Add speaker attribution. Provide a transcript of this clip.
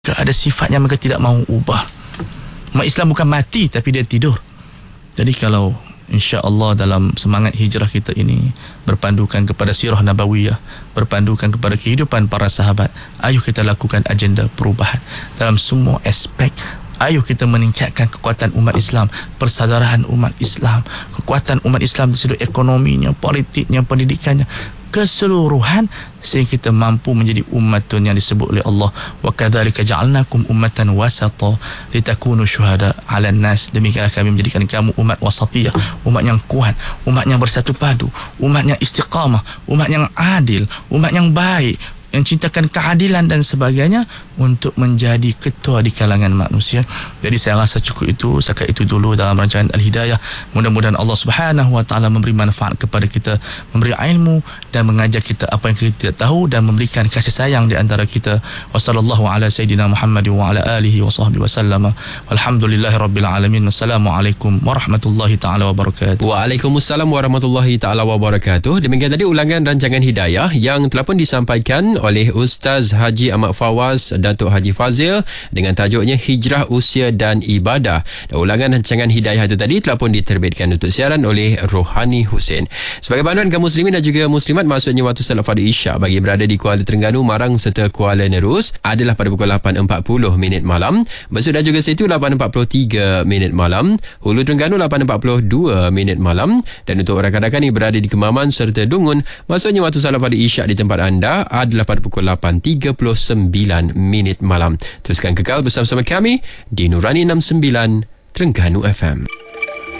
Speaker 1: ada sifat yang mereka tidak mahu ubah. Umat Islam bukan mati, tapi dia tidur. Jadi kalau insya-Allah dalam semangat hijrah kita ini berpandukan kepada sirah nabawiyah, berpandukan kepada kehidupan para sahabat, ayo kita lakukan agenda perubahan dalam semua aspek. Ayo kita meningkatkan kekuatan umat Islam, persaudaraan umat Islam, kekuatan umat Islam dari sudut ekonominya, politiknya, pendidikannya, keseluruhan, sehingga kita mampu menjadi ummatun yang disebut oleh Allah, wa kadzalika ja'alnakum ummatan wasata litakunu syuhada 'alan nas. Demikianlah kami menjadikan kamu umat wasatiyah, umat yang kuat, umat yang bersatu padu, umat yang istiqamah, umat yang adil, umat yang baik, yang cintakan keadilan dan sebagainya, untuk menjadi ketua di kalangan manusia. Jadi saya rasa cukup itu, setakat itu dulu dalam rancangan Al-Hidayah. Mudah-mudahan Allah Subhanahu wa taala memberi manfaat kepada kita, memberi ilmu dan mengajar kita apa yang kita tidak tahu, dan memberikan kasih sayang di antara kita. Wassallallahu ala sayyidina Muhammad wa ala alihi wa sahbihi wasallam. Walhamdulillahirabbil alamin. Wassalamualaikum warahmatullahi taala wabarakatuh.
Speaker 2: Waalaikumsalam warahmatullahi taala wabarakatuh. Demikian tadi ulangan rancangan Hidayah yang telah pun disampaikan oleh Ustaz Haji Ahmad Fawaz Datuk Haji Fazil dengan tajuknya Hijrah Usia dan Ibadah. Dan ulangan rancangan Hidayah itu tadi telah pun diterbitkan untuk siaran oleh Rohani Hussein. Sebagai panduan kaum muslimin dan juga muslimat, maksudnya waktu salat fardu Isyak bagi berada di Kuala Terengganu, Marang serta Kuala Nerus adalah pada pukul 8.40 malam. Besut dan juga Setu 8.43 malam. Hulu Terengganu 8.42 malam. Dan untuk rakan-rakan yang berada di Kemaman serta Dungun, maksudnya waktu salat fardu Isyak di tempat anda adalah pada pukul 8.39 malam. Teruskan kekal bersama-sama kami di Nurani 69 Terengganu FM.